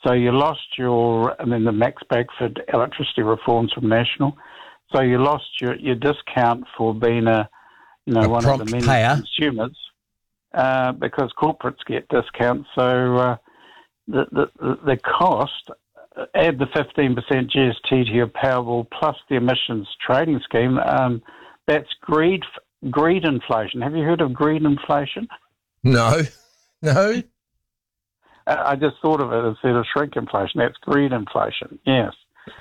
So you lost and then the Max Bagford electricity reforms from National. So you lost your discount for being one of the many payer. consumers, because corporates get discounts. So the cost, add the 15% GST to your Powerball plus the emissions trading scheme. That's greed inflation. Have you heard of greed inflation? No. I just thought of it instead of shrink inflation. That's greed inflation. Yes.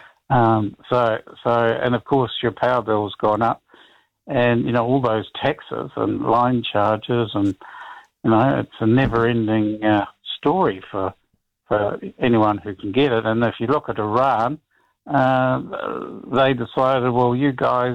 So, and of course your power bill's gone up, and all those taxes and line charges, and it's a never-ending story for anyone who can get it. And if you look at Iran, they decided, well, you guys,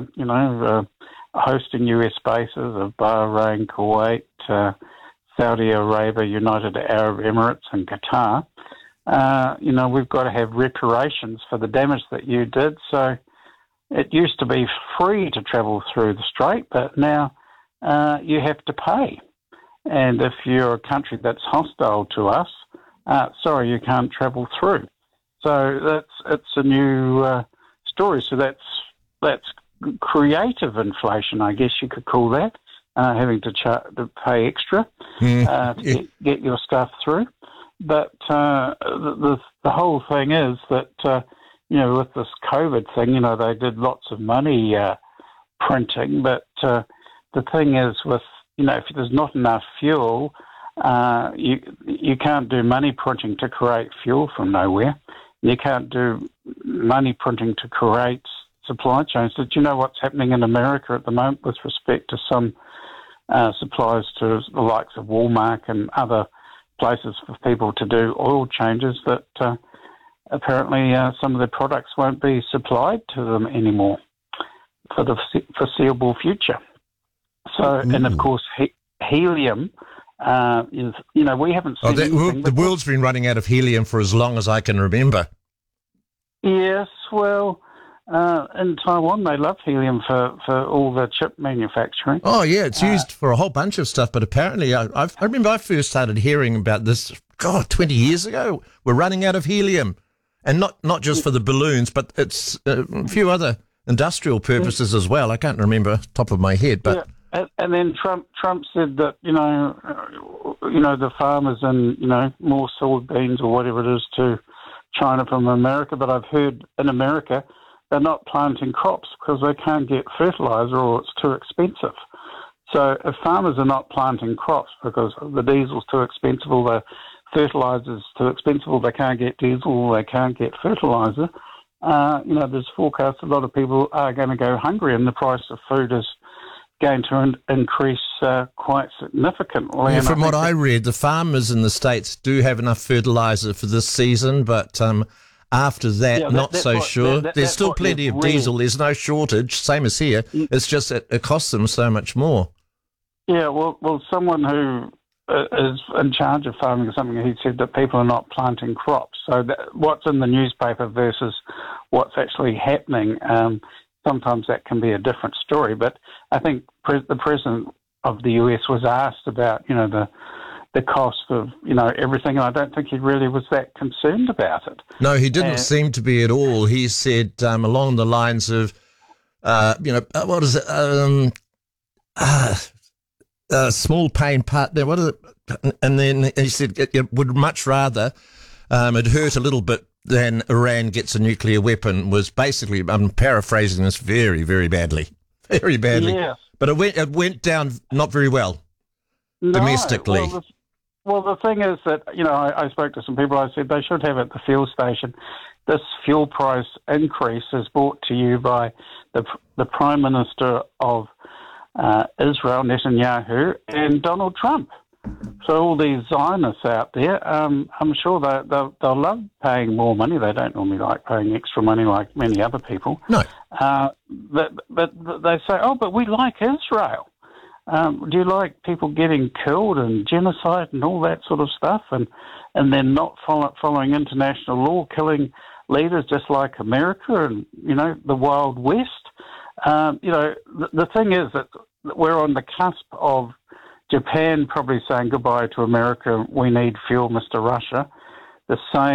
hosting US bases of Bahrain, Kuwait, Saudi Arabia, United Arab Emirates, and Qatar. We've got to have reparations for the damage that you did. So it used to be free to travel through the strait, but now you have to pay. And if you're a country that's hostile to us, sorry, you can't travel through. So it's a new story. So that's creative inflation, I guess you could call that, having to pay extra to get your stuff through. But the whole thing is that, with this COVID thing, they did lots of money printing. But the thing is with, if there's not enough fuel, you can't do money printing to create fuel from nowhere. You can't do money printing to create supply chains. Did you know what's happening in America at the moment with respect to some suppliers to the likes of Walmart and other places for people to do oil changes, that apparently some of the products won't be supplied to them anymore for the foreseeable future. So, and of course, helium is, we haven't seen anything. The world's been running out of helium for as long as I can remember. Yes, well, in Taiwan they love helium for all the chip manufacturing. Oh, yeah, it's used for a whole bunch of stuff, but apparently I remember I first started hearing about this, 20 years ago. We're running out of helium. And not just for the balloons, but it's a few other industrial purposes as well. I can't remember top of my head, but... Yeah. And then Trump said that, the farmers and, more soybeans or whatever it is to China from America. But I've heard in America they're not planting crops because they can't get fertilizer or it's too expensive. So if farmers are not planting crops because the diesel's too expensive or the fertilizer's too expensive or they can't get diesel or they can't get fertilizer, there's forecasts a lot of people are going to go hungry and the price of food is going to increase quite significantly. Yeah, from what I read, the farmers in the States do have enough fertiliser for this season, but after that, not so sure. There's still plenty of diesel. There's no shortage, same as here. It's just that it costs them so much more. Yeah, well, someone who is in charge of farming or something, he said that people are not planting crops. So what's in the newspaper versus what's actually happening, sometimes that can be a different story. But I think the president of the US was asked about, the cost of, everything, and I don't think he really was that concerned about it. No, he didn't seem to be at all. He said along the lines of, what is it? Small pain partner. What is it? And then he said it would much rather it hurt a little bit than Iran gets a nuclear weapon. Was basically, I'm paraphrasing this very, very badly, very badly. Yeah. But it went down not very well domestically. Well, the thing is that, I spoke to some people, I said they should have at the fuel station. This fuel price increase is brought to you by the Prime Minister of Israel, Netanyahu, and Donald Trump. So all these Zionists out there, I'm sure they'll love paying more money. They don't normally like paying extra money like many other people. No. But they say, but we like Israel. Do you like people getting killed and genocide and all that sort of stuff, and then not following international law, killing leaders just like America and, the Wild West? The thing is that we're on the cusp of Japan probably saying goodbye to America. We need fuel, Mr. Russia. The same